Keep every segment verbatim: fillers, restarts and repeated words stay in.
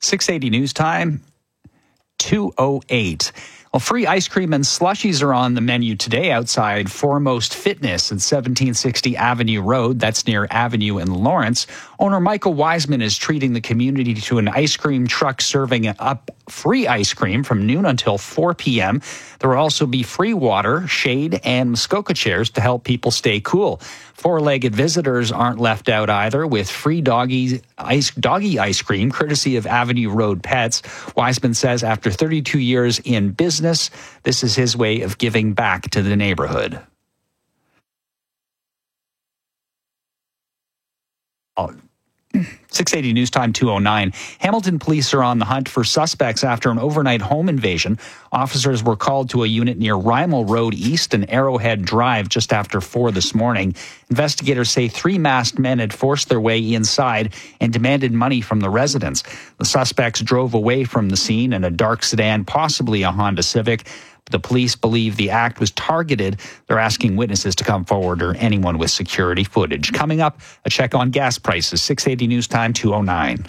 six eighty News Time, two oh eight. Well, free ice cream and slushies are on the menu today outside Foremost Fitness at seventeen sixty Avenue Road. That's near Avenue in Lawrence. Owner Michael Wiseman is treating the community to an ice cream truck serving up free ice cream from noon until four p.m. There will also be free water, shade, and Muskoka chairs to help people stay cool. Four-legged visitors aren't left out either, with free doggy ice, doggy ice cream courtesy of Avenue Road Pets. Wiseman says after thirty-two years in business, this is his way of giving back to the neighborhood. Oh. six eighty News Time, two oh nine. Hamilton police are on the hunt for suspects after an overnight home invasion. Officers were called to a unit near Rymel Road East and Arrowhead Drive just after four this morning. Investigators say three masked men had forced their way inside and demanded money from the residents. The suspects drove away from the scene in a dark sedan, possibly a Honda Civic. The police believe the act was targeted. They're asking witnesses to come forward or anyone with security footage. Coming up, a check on gas prices. six eighty News Time, two oh nine.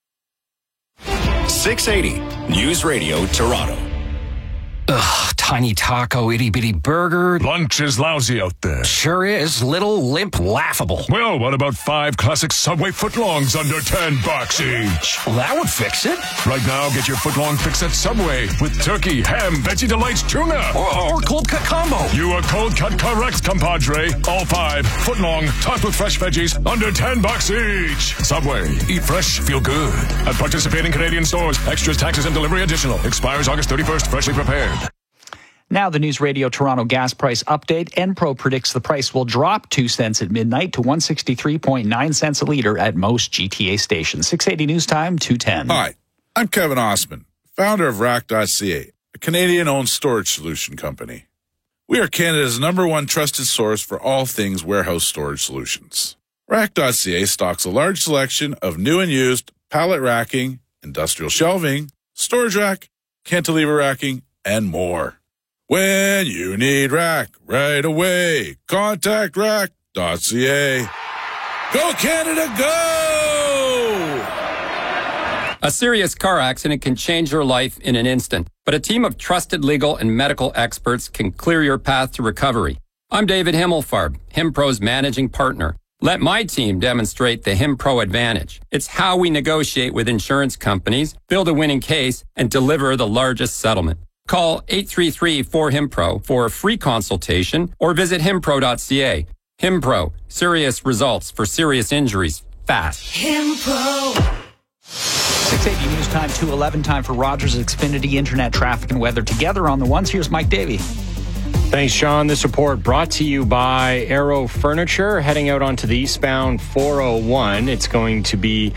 six eighty News Radio Toronto. Ugh, tiny taco, itty-bitty burger. Lunch is lousy out there. Sure is. Little, limp, laughable. Well, what about five classic Subway footlongs under ten bucks each? Well, that would fix it. Right now, get your footlong fix at Subway with turkey, ham, Veggie Delights, tuna. Or, or cold cut combo. You are cold cut correct, compadre. All five footlong, topped with fresh veggies, under ten bucks each. Subway. Eat fresh, feel good. At participating Canadian stores. Extras, taxes, and delivery additional. Expires August thirty-first. Freshly prepared. Now the News Radio Toronto gas price update. Enpro predicts the price will drop two cents at midnight to one sixty-three point nine cents a litre at most G T A stations. six eighty News Time, two ten. Hi, I'm Kevin Osman, founder of Rack dot C A, a Canadian-owned storage solution company. We are Canada's number one trusted source for all things warehouse storage solutions. Rack dot C A stocks a large selection of new and used pallet racking, industrial shelving, storage rack, cantilever racking, and more. When you need rack right away, contact Rack dot C A. Go Canada, go! A serious car accident can change your life in an instant, but a team of trusted legal and medical experts can clear your path to recovery. I'm David Himmelfarb, HimPro's managing partner. Let my team demonstrate the HimPro advantage. It's how we negotiate with insurance companies, build a winning case, and deliver the largest settlement. Call eight three three, four, HIMPRO for a free consultation or visit himpro dot c a. HimPro, serious results for serious injuries, fast. HimPro. six eighty News Time, two eleven. Time for Rogers Xfinity Internet Traffic and Weather together on the ones. Here's Mike Davey. Thanks, Sean. This report brought to you by Aero Furniture. Heading out onto the eastbound four oh one. It's going to be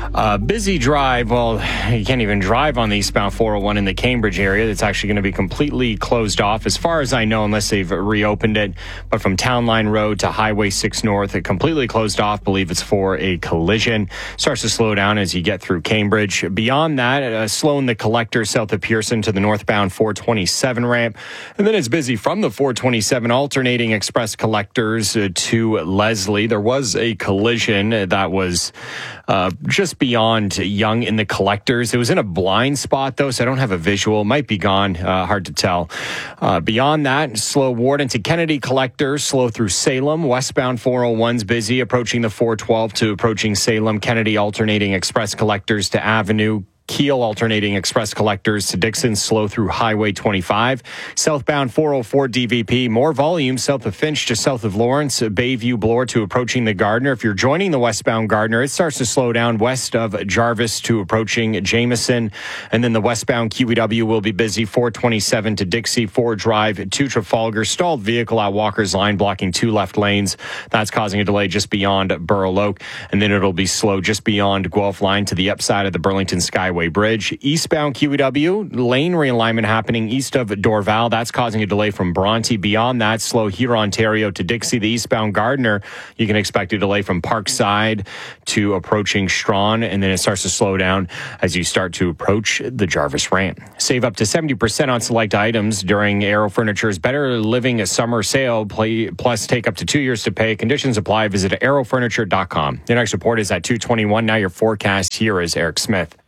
a busy drive. Well, you can't even drive on the eastbound four oh one in the Cambridge area. It's actually going to be completely closed off, as far as I know, unless they've reopened it. But from Town Line Road to Highway six North, it completely closed off. Believe it's for a collision. Starts to slow down as you get through Cambridge. Beyond that, uh, slowing the Collector south of Pearson to the northbound four twenty-seven ramp. And then it's busy from the four twenty-seven alternating express collectors uh, to Leslie. There was a collision that was uh, just beyond Young in the collectors. It was in a blind spot, though, so I don't have a visual. Might be gone. Uh, hard to tell. Uh, beyond that, slow Warden to Kennedy collectors, slow through Salem. Westbound four oh one's busy, approaching the four twelve to approaching Salem. Kennedy alternating express collectors to Avenue. Keel alternating express collectors to Dixon, slow through Highway twenty-five. Southbound four oh four D V P, more volume south of Finch to south of Lawrence, Bayview Bloor to approaching the Gardner. If you're joining the westbound Gardner, it starts to slow down west of Jarvis to approaching Jameson. And then the westbound Q E W will be busy, four twenty-seven to Dixie, Ford Drive to Trafalgar. Stalled vehicle at Walker's Line blocking two left lanes. That's causing a delay just beyond Burl Oak. And then it'll be slow just beyond Guelph Line to the upside of the Burlington Skyway Bridge. Eastbound Q E W, lane realignment happening east of Dorval. That's causing a delay from Bronte. Beyond that, slow here Ontario to Dixie. The eastbound Gardner, you can expect a delay from Parkside to approaching Strawn, and then it starts to slow down as you start to approach the Jarvis ramp. Save up to seventy percent on select items during Aero Furniture's Better Living Summer Sale. Play, plus, take up to two years to pay. Conditions apply. Visit aero furniture dot com. The next report is at two twenty-one. Now your forecast. Here is Eric Smith.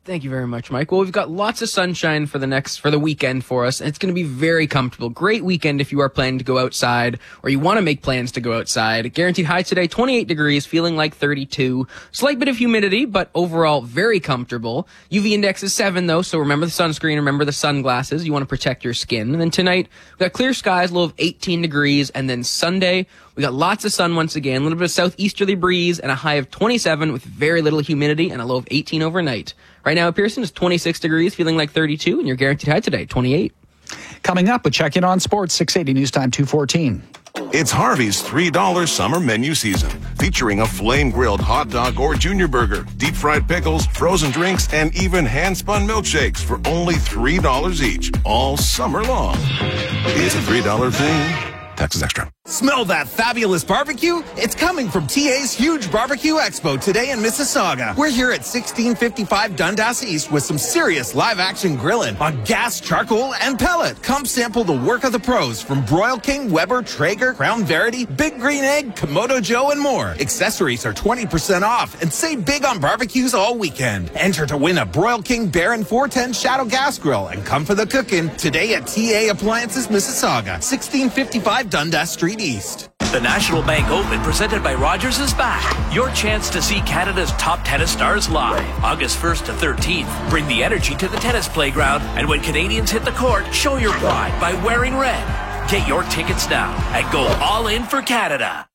Thank you very much, Mike. Well, we've got lots of sunshine for the next for the weekend for us, and it's going to be very comfortable. Great weekend if you are planning to go outside or you want to make plans to go outside. Guaranteed high today, twenty-eight degrees, feeling like thirty-two. Slight bit of humidity, but overall very comfortable. U V index is seven, though, so remember the sunscreen, remember the sunglasses. You want to protect your skin. And then tonight, we've got clear skies, low of eighteen degrees, and then Sunday, we got lots of sun once again, a little bit of southeasterly breeze, and a high of twenty-seven with very little humidity and a low of eighteen overnight. Right now at Pearson is twenty-six degrees, feeling like thirty-two, and your guaranteed high today, twenty-eight. Coming up, a check-in on sports, six eighty News Time two fourteen. It's Harvey's three dollar summer menu season, featuring a flame-grilled hot dog or junior burger, deep-fried pickles, frozen drinks, and even hand-spun milkshakes for only three dollars each, all summer long. It's a three dollar thing. Taxes extra. Smell that fabulous barbecue? It's coming from T A's huge barbecue expo today in Mississauga. We're here at sixteen fifty-five Dundas East with some serious live-action grilling on gas, charcoal, and pellet. Come sample the work of the pros from Broil King, Weber, Traeger, Crown Verity, Big Green Egg, Komodo Joe, and more. Accessories are twenty percent off and save big on barbecues all weekend. Enter to win a Broil King Baron four ten Shadow Gas Grill and come for the cooking today at T A Appliances Mississauga, sixteen fifty-five Dundas Street East. The National Bank Open, presented by Rogers, is back. Your chance to see Canada's top tennis stars live. August first to thirteenth. Bring the energy to the tennis playground, and when Canadians hit the court, show your pride by wearing red. Get your tickets now and go all in for Canada.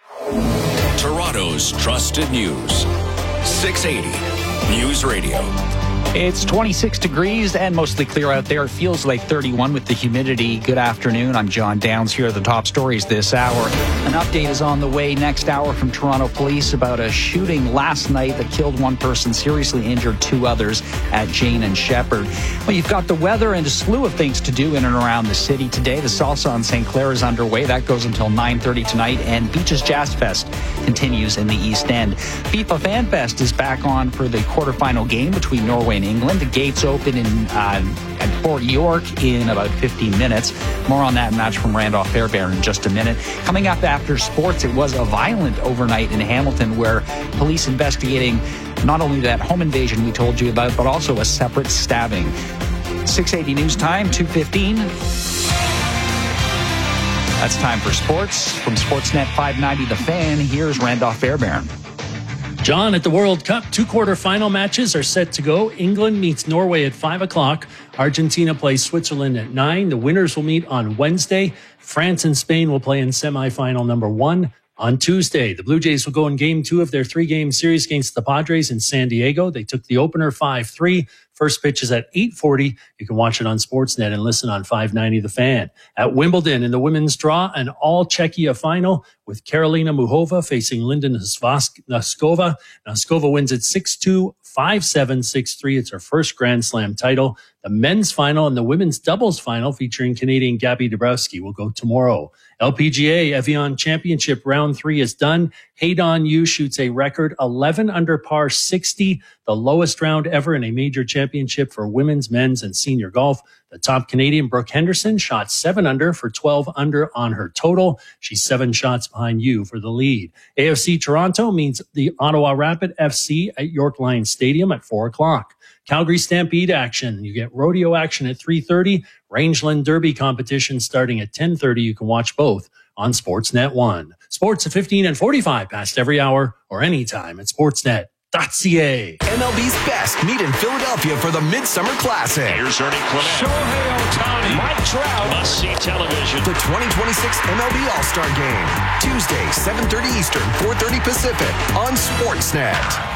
Toronto's trusted news. six eighty News Radio. It's twenty-six degrees and mostly clear out there. It feels like thirty-one with the humidity. Good afternoon. I'm John Downs. Here are the top stories this hour. An update is on the way next hour from Toronto Police about a shooting last night that killed one person, seriously injured two others at Jane and Shepherd. Well, you've got the weather and a slew of things to do in and around the city today. The Salsa on Saint Clair is underway. That goes until nine thirty tonight. And Beaches Jazz Fest continues in the East End. FIFA Fan Fest is back on for the quarterfinal game between Norway and England. The gates open in uh, at Fort York in about fifteen minutes. More on that match from Randolph Fairbairn in just a minute. Coming up after sports, it was a violent overnight in Hamilton where police investigating not only that home invasion we told you about, but also a separate stabbing. six eighty News Time, two fifteen. That's time for sports. From Sportsnet five ninety The Fan, here's Randolph Fairbairn. John, at the World Cup, two quarterfinal matches are set to go. England meets Norway at five o'clock. Argentina plays Switzerland at nine. The winners will meet on Wednesday. France and Spain will play in semifinal number one on Tuesday. The Blue Jays will go in game two of their three-game series against the Padres in San Diego. They took the opener five three. First pitch is at eight forty. You can watch it on Sportsnet and listen on five ninety The Fan. At Wimbledon in the women's draw, an all-Czechia final with Karolina Muchova facing Linda Noskova. Noskova wins at six two, five seven, six three. It's her first Grand Slam title. The men's final and the women's doubles final featuring Canadian Gabby Dabrowski will go tomorrow. L P G A Evian Championship round three is done. Haydon Yu shoots a record eleven under par sixty, the lowest round ever in a major championship for women's, men's, and senior golf. The top Canadian, Brooke Henderson, shot seven under for twelve under on her total. She's seven shots behind Yu for the lead. A F C Toronto meets the Ottawa Rapid F C at York Lions Stadium at four o'clock. Calgary Stampede action. You get rodeo action at three thirty. Rangeland Derby competition starting at ten thirty. You can watch both on Sportsnet one. Sports at fifteen and forty-five past every hour or anytime at sportsnet dot c a. M L B's best meet in Philadelphia for the Midsummer Classic. Here's Ernie Clement. Shohei Ohtani. Mike Trout. Must-see television. The twenty twenty-six M L B All-Star Game. Tuesday, seven thirty Eastern, four thirty Pacific on Sportsnet.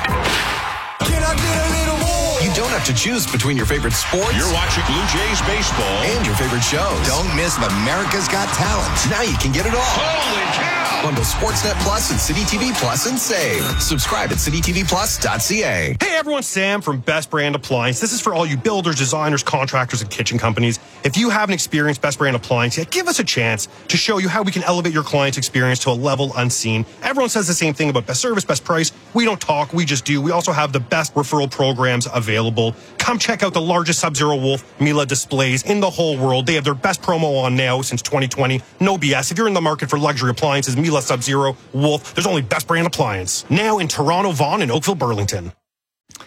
Can I get a little more? You don't have to choose between your favorite sports. You're watching Blue Jays baseball. And your favorite shows. Don't miss America's Got Talent. Now you can get it all. Holy cow! Bundle Sportsnet Plus and City T V Plus and save. Subscribe at city t v plus dot c a. Hey everyone, Sam from Best Brand Appliance. This is for all you builders, designers, contractors, and kitchen companies. If you haven't experienced Best Brand Appliance yet, give us a chance to show you how we can elevate your client's experience to a level unseen. Everyone says the same thing about best service, best price. We don't talk, we just do. We also have the best referral programs available. Come check out the largest Sub-Zero Wolf Miele displays in the whole world. They have their best promo on now since twenty twenty. No B S. If you're in the market for luxury appliances, Miele, Sub-Zero, Wolf, there's only Best Brand Appliance. Now in Toronto, Vaughan, and Oakville, Burlington.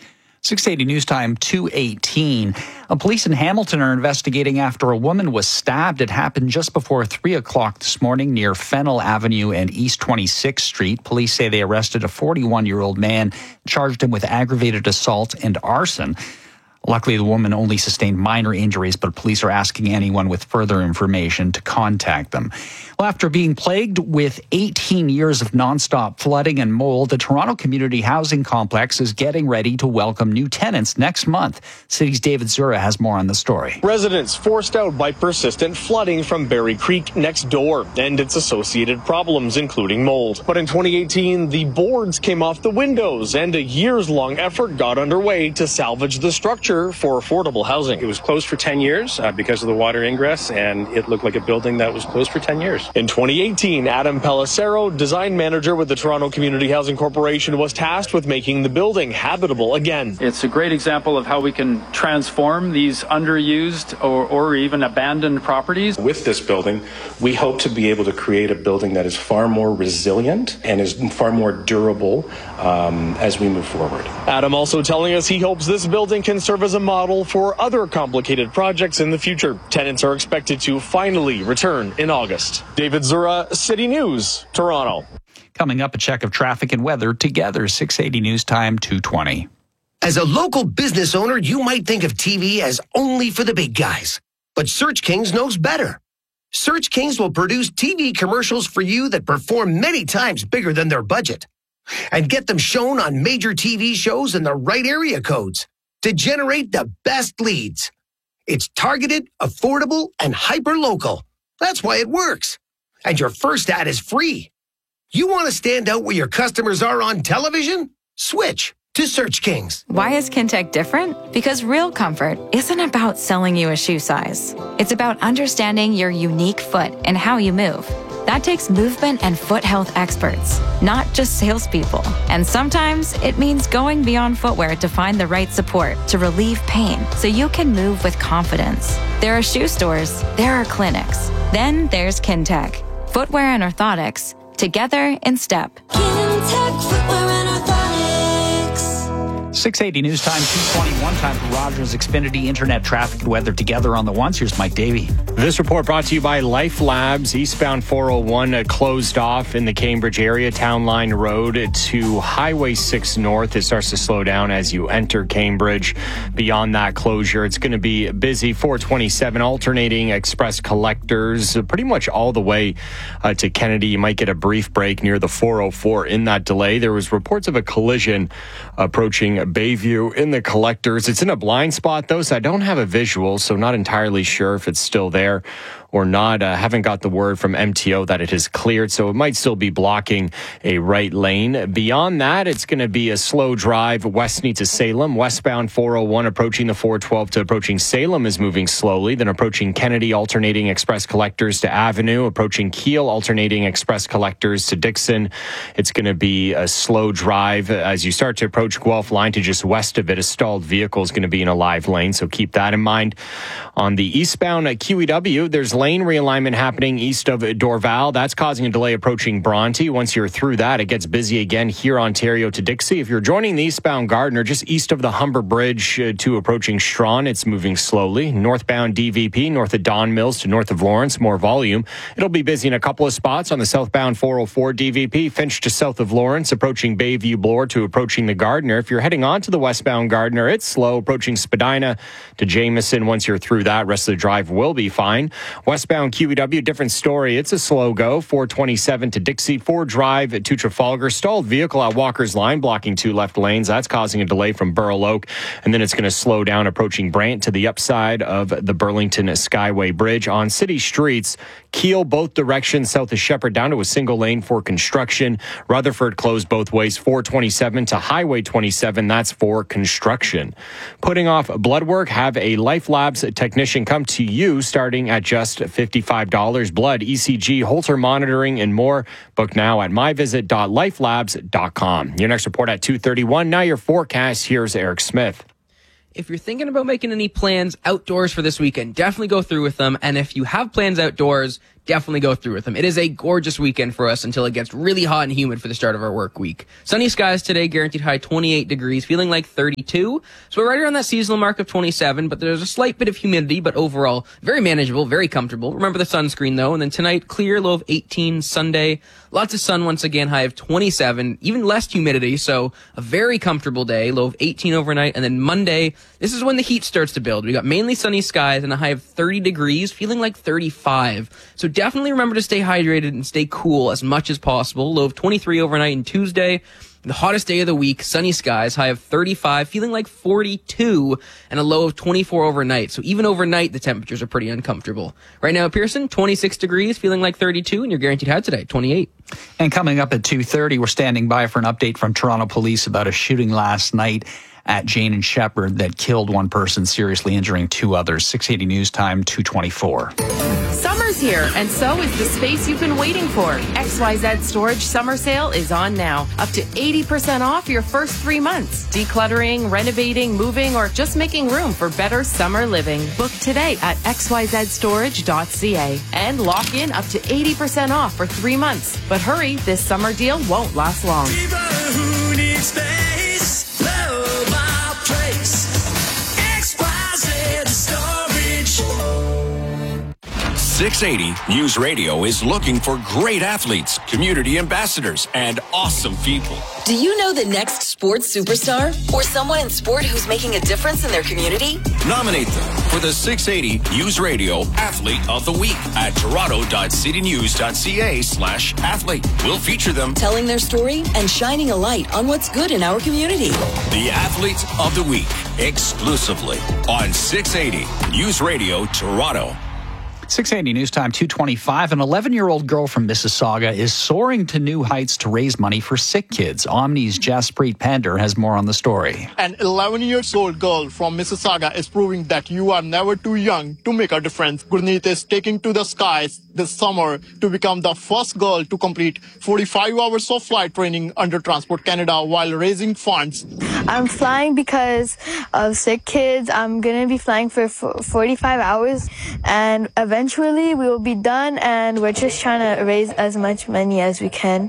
six eighty News Time, two eighteen. A police in Hamilton are investigating after a woman was stabbed. It happened just before three o'clock this morning near Fennell Avenue and East twenty-sixth Street. Police say they arrested a forty-one-year-old man, charged him with aggravated assault and arson. Luckily, the woman only sustained minor injuries, but police are asking anyone with further information to contact them. Well, after being plagued with eighteen years of nonstop flooding and mold, the Toronto Community Housing Complex is getting ready to welcome new tenants next month. City's David Zura has more on the story. Residents forced out by persistent flooding from Berry Creek next door and its associated problems, including mold. But in twenty eighteen, the boards came off the windows and a years-long effort got underway to salvage the structure for affordable housing. It was closed for ten years uh, because of the water ingress, and it looked like a building that was closed for ten years. In twenty eighteen, Adam Pellicero, design manager with the Toronto Community Housing Corporation, was tasked with making the building habitable again. It's a great example of how we can transform these underused or, or even abandoned properties. With this building, we hope to be able to create a building that is far more resilient and is far more durable um, as we move forward. Adam also telling us he hopes this building can serve as a model for other complicated projects in the future. Tenants are expected to finally return in August. David Zura, City News, Toronto. Coming up, a check of traffic and weather together. six eighty News Time, two twenty. As a local business owner, you might think of T V as only for the big guys. But Search Kings knows better. Search Kings will produce T V commercials for you that perform many times bigger than their budget. And get them shown on major T V shows in the right area codes to generate the best leads. It's targeted, affordable, and hyper-local. That's why it works. And your first ad is free. You want to stand out where your customers are on television? Switch to Search Kings. Why is Kintec different? Because real comfort isn't about selling you a shoe size. It's about understanding your unique foot and how you move. That takes movement and foot health experts, not just salespeople. And sometimes it means going beyond footwear to find the right support to relieve pain so you can move with confidence. There are shoe stores, there are clinics. Then there's Kintec. Footwear and orthotics, together in step. Kintec Footwear and Orthotics. six eighty News Time, two twenty-one. Time for Rogers Xfinity Internet traffic and weather together on the ones. Here's Mike Davey. This report brought to you by Life Labs. Eastbound four oh one uh, closed off in the Cambridge area. Town Line Road to Highway six North. It starts to slow down as you enter Cambridge. Beyond that closure, it's going to be busy. four twenty-seven alternating express collectors uh, pretty much all the way uh, to Kennedy. You might get a brief break near the four oh four in that delay. There was reports of a collision approaching Bayview in the collectors. It's in a blind spot, though, so I don't have a visual, so not entirely sure if it's still there or not. I uh, haven't got the word from M T O that it has cleared, so it might still be blocking a right lane. Beyond that, it's going to be a slow drive west to Salem. Westbound four oh one approaching the four twelve to approaching Salem is moving slowly, then approaching Kennedy alternating express collectors to Avenue, approaching Keele alternating express collectors to Dixon. It's going to be a slow drive as you start to approach Guelph line to just west of it. A stalled vehicle is going to be in a live lane, so keep that in mind. On the eastbound at Q E W, there's lane realignment happening east of Dorval. That's causing a delay approaching Bronte. Once you're through that, it gets busy again here, Ontario to Dixie. If you're joining the eastbound Gardiner, just east of the Humber Bridge uh, to approaching Strawn, it's moving slowly. Northbound D V P, north of Don Mills to north of Lawrence, more volume. It'll be busy in a couple of spots on the southbound four oh four D V P, Finch to south of Lawrence, approaching Bayview Bloor to approaching the Gardiner. If you're heading on to the westbound Gardiner, it's slow, approaching Spadina to Jameson. Once you're through that, rest of the drive will be fine. Westbound Q E W, different story. It's a slow go. four twenty-seven to Dixie, four Drive to Trafalgar. Stalled vehicle at Walker's Line, blocking two left lanes. That's causing a delay from Burl Oak. And then it's going to slow down approaching Brant to the upside of the Burlington Skyway Bridge. On city streets, Keele, both directions, south of Shepherd, down to a single lane for construction. Rutherford closed both ways, four twenty-seven to Highway twenty-seven. That's for construction. Putting off blood work, have a Life Labs technician come to you starting at just fifty-five dollars. Blood, E C G, Holter monitoring, and more. Book now at my visit dot life labs dot com. Your next report at two thirty-one. Now your forecast. Here's Eric Smith. If you're thinking about making any plans outdoors for this weekend, definitely go through with them. And if you have plans outdoors, definitely go through with them. It is a gorgeous weekend for us until it gets really hot and humid for the start of our work week. Sunny skies today, guaranteed high twenty-eight degrees, feeling like thirty-two. So we're right around that seasonal mark of twenty-seven, but there's a slight bit of humidity, but overall very manageable, very comfortable. Remember the sunscreen though, and then tonight, clear, low of eighteen. Sunday, lots of sun once again, high of twenty-seven, even less humidity, so a very comfortable day, low of eighteen overnight. And then Monday, this is when the heat starts to build. We got mainly sunny skies and a high of thirty degrees, feeling like thirty-five. So definitely remember to stay hydrated and stay cool as much as possible. Low of twenty-three overnight. And Tuesday, the hottest day of the week, sunny skies, high of thirty-five, feeling like forty-two, and a low of twenty-four overnight. So even overnight, the temperatures are pretty uncomfortable. Right now, Pearson, twenty-six degrees, feeling like thirty-two, and your guaranteed high today, twenty-eight. And coming up at two thirty, we're standing by for an update from Toronto Police about a shooting last night at Jane and Shepherd that killed one person, seriously injuring two others. six eighty News Time, two twenty-four. Summer's here, and so is the space you've been waiting for. X Y Z Storage Summer Sale is on now. Up to eighty percent off your first three months. Decluttering, renovating, moving, or just making room for better summer living. Book today at x y z storage dot c a and lock in up to eighty percent off for three months. But hurry, this summer deal won't last long. People who need space, love our place. X Y Z Storage. six eighty News Radio is looking for great athletes, community ambassadors, and awesome people. Do you know the next sports superstar? Or someone in sport who's making a difference in their community? Nominate them for the six eighty News Radio Athlete of the Week at toronto dot city news dot c a slash athlete. We'll feature them telling their story and shining a light on what's good in our community. The Athlete of the Week, exclusively on six eighty News Radio Toronto. six eighty News Time, two twenty-five. An eleven-year-old girl from Mississauga is soaring to new heights to raise money for sick kids. Omni's Jaspreet Pander has more on the story. An eleven-year-old girl from Mississauga is proving that you are never too young to make a difference. Gurneet is taking to the skies this summer to become the first girl to complete forty-five hours of flight training under Transport Canada while raising funds. I'm flying because of sick kids. I'm going to be flying for forty-five hours, and eventually we will be done, and we're just trying to raise as much money as we can.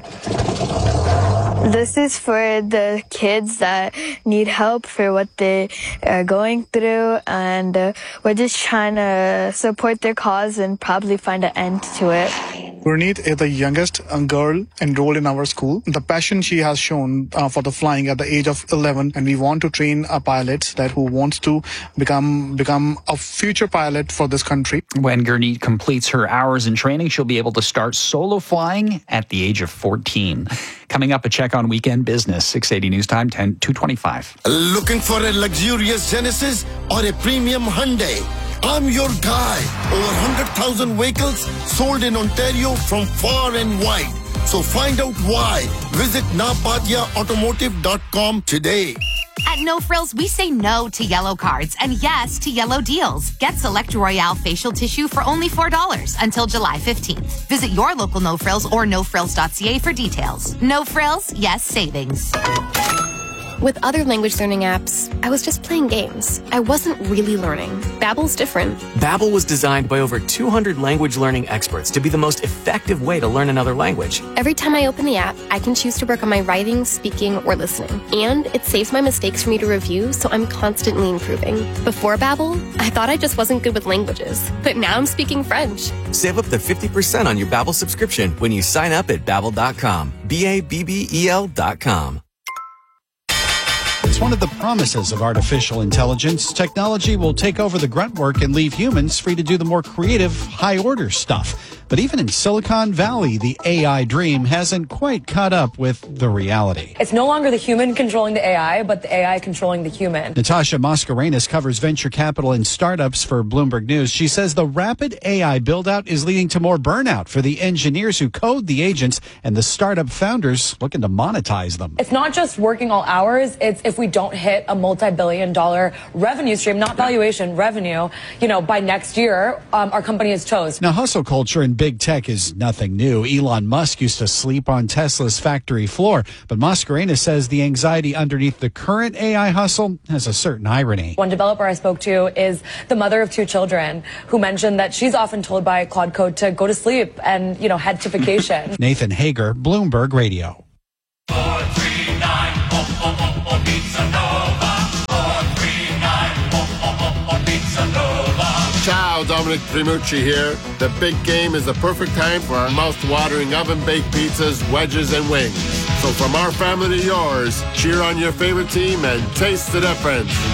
This is for the kids that need help for what they are going through, and uh, we're just trying to support their cause and probably find an end to it. Gurneet is the youngest girl enrolled in our school. The passion she has shown uh, for the flying at the age of eleven, and we want to train a pilot that who wants to become become a future pilot for this country. When Gurneet completes her hours in training, she'll be able to start solo flying at the age of fourteen. Coming up, a check on weekend business. six eighty News Time, ten, two twenty-five. Looking for a luxurious Genesis or a premium Hyundai? I'm your guy. Over one hundred thousand vehicles sold in Ontario from far and wide. So find out why. Visit napatia automotive dot com today. At No Frills, we say no to yellow cards and yes to yellow deals. Get Select Royale facial tissue for only four dollars until July fifteenth. Visit your local No Frills or no frills dot c a for details. No Frills, yes savings. With other language learning apps, I was just playing games. I wasn't really learning. Babbel's different. Babbel was designed by over two hundred language learning experts to be the most effective way to learn another language. Every time I open the app, I can choose to work on my writing, speaking, or listening. And it saves my mistakes for me to review, so I'm constantly improving. Before Babbel, I thought I just wasn't good with languages. But now I'm speaking French. Save up to fifty percent on your Babbel subscription when you sign up at babbel dot com. B A B B E L dot com. It's one of the promises of artificial intelligence. Technology will take over the grunt work and leave humans free to do the more creative, high-order stuff. But even in Silicon Valley, the A I dream hasn't quite caught up with the reality. It's no longer the human controlling the A I, but the A I controlling the human. Natasha Mascarenas covers venture capital and startups for Bloomberg News. She says the rapid A I build-out is leading to more burnout for the engineers who code the agents and the startup founders looking to monetize them. It's not just working all hours. It's if we we don't hit a multi-billion dollar revenue stream, not valuation, revenue, you know, by next year, um, our company is toast. Now, hustle culture in big tech is nothing new. Elon Musk used to sleep on Tesla's factory floor, but Mascarenhas says the anxiety underneath the current A I hustle has a certain irony. One developer I spoke to is the mother of two children who mentioned that she's often told by Claude Code to go to sleep and, you know, head to vacation. Nathan Hager, Bloomberg Radio. Ciao, Dominic Primucci here. The big game is the perfect time for our mouth-watering oven-baked pizzas, wedges, and wings. So from our family to yours, cheer on your favorite team and taste the difference.